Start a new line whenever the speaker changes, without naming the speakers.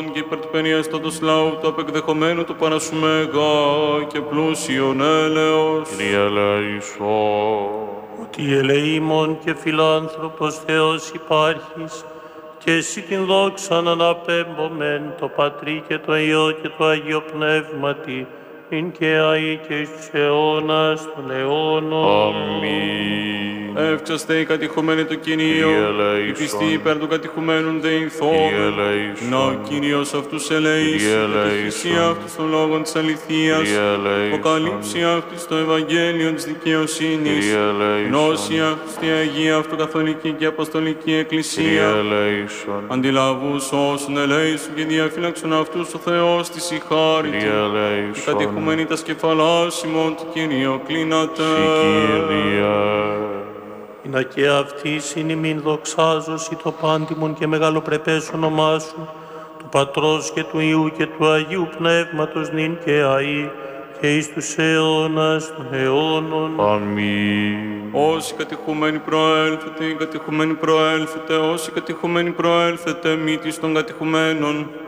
και υπέρ του πενιέστατος λαού του απεκδεχομένου του παρασουμέγα και πλούσιον έλεος.
Κύριε ελέησον.
Ότι ελεήμων και φιλάνθρωπος Θεός υπάρχεις, και εσύ την δόξαν αναπέμπομεν το Πατρί και το Υιό και το Αγίο Πνεύματι, ειν και αεί και εις τους αιώνας των αιώνων.
Αμήν.
Εύξαστε οι κατηχομένοι το Κύριο,
Κύριε ελέησον.
οι πιστοί υπέρ των κατηχομένων
Κύριε
δεηθόμεν.
ελέησον.
Να ο Κύριος αυτούς ελέησον,
Κύριε
και τη
ελέησον.
θυσία αυτούς των λόγων της αληθείας,
Κύριε ελέησον.
αποκαλύψει αυτής το Ευαγγέλιο της δικαιοσύνης,
Κύριε ελέησον.
γνώση αυτούς τη Αγία Αυτοκαθολική και Αποστολική
Κύριε
Εκκλησία,
ελέησον.
αντιλαβούς όσων ελέησον και διαφύλαξον αυτούς ο Θεός της η χάρη
Κύριε
του. Οι
ελέησον.
κατηχούμενοι τα σκεφαλάς ημών του Κυρίου κλείνατε.
Κύριε.
Είναι και αυτής είναι μην δοξάζωση το πάντιμον και μεγαλοπρεπές όνομά σου, του Πατρός και του Υιού και του Αγίου Πνεύματος νυν και αεί, και εις τους αιώνας των αιώνων.
Αμήν.
Όσοι κατηχούμενοι προέλθετε, οι κατηχούμενοι προέλθετε, όσοι κατηχούμενοι προέλθετε, μήτης των κατηχουμένων.